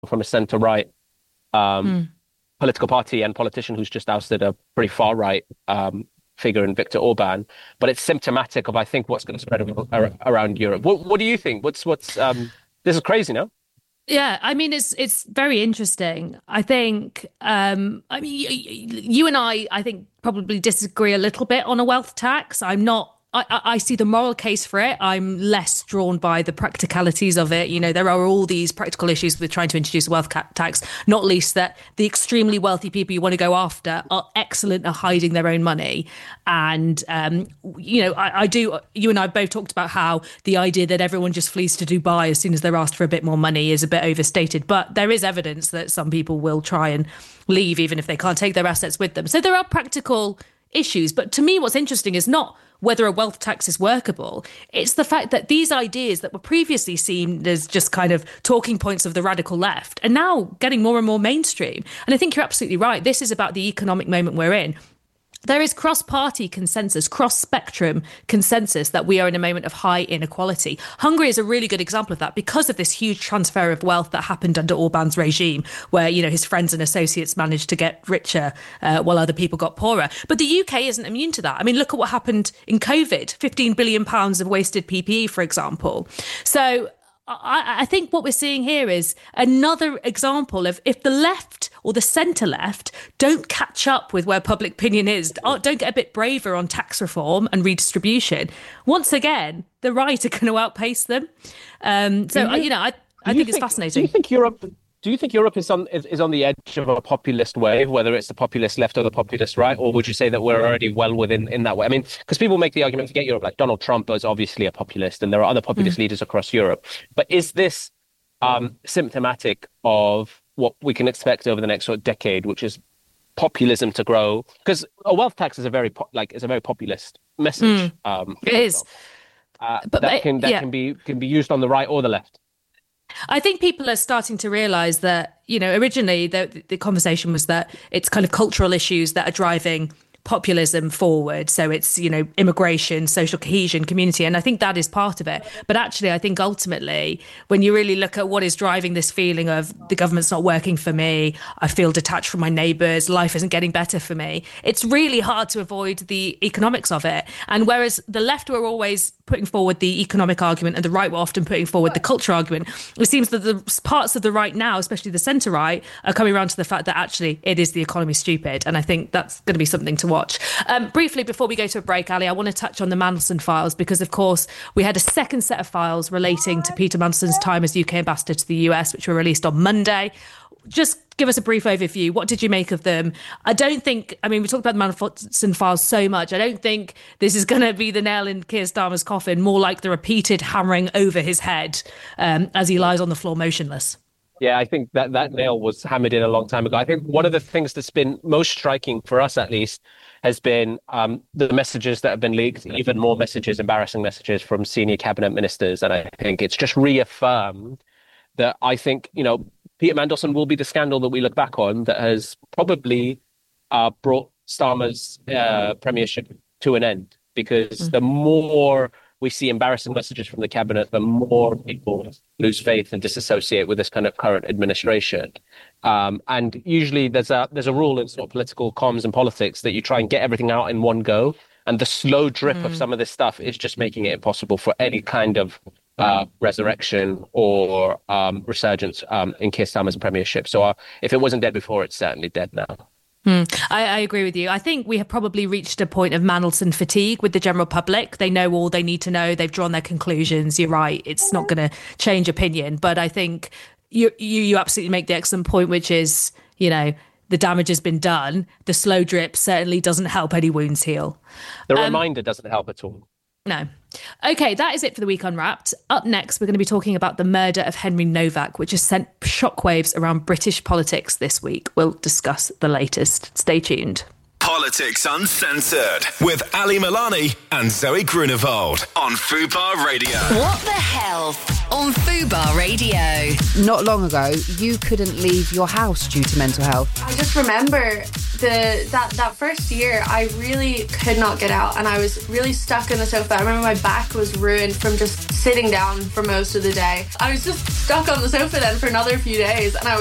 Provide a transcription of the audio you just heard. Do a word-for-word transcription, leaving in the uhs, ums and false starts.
from a centre-right um, Mm. political party and politician who's just ousted a pretty far-right um, figure in Viktor Orban. But it's symptomatic of, I think, what's going to spread ar- around Europe. What, what do you think? What's what's um, this is crazy, no? Yeah, I mean it's it's very interesting. I think um I mean y- y- you and I I think probably disagree a little bit on a wealth tax. I'm not I, I I see the moral case for it. I'm less drawn by the practicalities of it. You know, there are all these practical issues with trying to introduce a wealth ca- tax, not least that the extremely wealthy people you want to go after are excellent at hiding their own money. And, um, you know, I, I do, you and I both talked about how the idea that everyone just flees to Dubai as soon as they're asked for a bit more money is a bit overstated. But there is evidence that some people will try and leave even if they can't take their assets with them. So there are practical issues. But to me, what's interesting is not whether a wealth tax is workable. It's the fact that these ideas that were previously seen as just kind of talking points of the radical left are now getting more and more mainstream. And I think you're absolutely right. This is about the economic moment we're in. There is cross-party consensus, cross-spectrum consensus that we are in a moment of high inequality. Hungary is a really good example of that because of this huge transfer of wealth that happened under Orban's regime, where, you know, his friends and associates managed to get richer uh, while other people got poorer. But the U K isn't immune to that. I mean, look at what happened in COVID, fifteen billion pounds of wasted P P E, for example. So I, I think what we're seeing here is another example of if the left or the centre left don't catch up with where public opinion is, don't get a bit braver on tax reform and redistribution, once again, the right are going to outpace them. Um, so, you, you know, I, I think, think it's fascinating. Do you think Europe... Do you think Europe is on is, is on the edge of a populist wave, whether it's the populist left or the populist right, or would you say that we're already well within in that way? I mean, because people make the argument, forget Europe, like Donald Trump is obviously a populist, and there are other populist mm. leaders across Europe. But is this um, symptomatic of what we can expect over the next sort of decade, which is populism to grow? Because a wealth tax is a very po- like is a very populist message. Mm. Um, it is, uh, but that can that yeah. can be can be used on the right or the left. I think people are starting to realise that, you know, originally the, the conversation was that it's kind of cultural issues that are driving populism forward. So it's, you know, immigration, social cohesion, community. And I think that is part of it. But actually, I think ultimately, when you really look at what is driving this feeling of the government's not working for me, I feel detached from my neighbours, life isn't getting better for me, it's really hard to avoid the economics of it. And whereas the left were always putting forward the economic argument and the right were often putting forward the culture argument, it seems that the parts of the right now, especially the centre right, are coming around to the fact that actually it is the economy stupid. And I think that's going to be something to watch. Um, briefly, before we go to a break, Ali, I want to touch on the Mandelson files because, of course, we had a second set of files relating to Peter Mandelson's time as U K ambassador to the U S, which were released on Monday. Just give us a brief overview. What did you make of them? I don't think, I mean, we talked about the Mandelson files so much. I don't think this is going to be the nail in Keir Starmer's coffin, more like the repeated hammering over his head um, as he lies on the floor motionless. Yeah, I think that that nail was hammered in a long time ago. I think one of the things that's been most striking for us, at least, has been um, the messages that have been leaked, even more messages, embarrassing messages from senior cabinet ministers. And I think it's just reaffirmed that I think, you know, Peter Mandelson will be the scandal that we look back on that has probably uh, brought Starmer's uh, premiership to an end. Because mm. the more we see embarrassing messages from the cabinet, the more people lose faith and disassociate with this kind of current administration. Um, and usually there's a there's a rule in sort of political comms and politics that you try and get everything out in one go. And the slow drip mm. of some of this stuff is just making it impossible for any kind of uh, resurrection or um, resurgence um, in Keir Starmer's premiership. So uh, if it wasn't dead before, it's certainly dead now. Hmm. I, I agree with you. I think we have probably reached a point of Mandelson fatigue with the general public. They know all they need to know. They've drawn their conclusions. You're right. It's not going to change opinion. But I think you, you you absolutely make the excellent point, which is, you know, the damage has been done. The slow drip certainly doesn't help any wounds heal. The um, reminder doesn't help at all. No. Okay, that is it for the Week Unwrapped. Up next, we're going to be talking about the murder of Henry Novak, which has sent shockwaves around British politics this week. We'll discuss the latest. Stay tuned. Politics Uncensored with Ali Milani and Zoe Grunewald on Fubar Radio. What the Health on Fubar Radio. Not long ago, you couldn't leave your house due to mental health. I just remember the that, that first year, I really could not get out and I was really stuck on the sofa. I remember my back was ruined from just sitting down for most of the day. I was just stuck on the sofa then for another few days and I was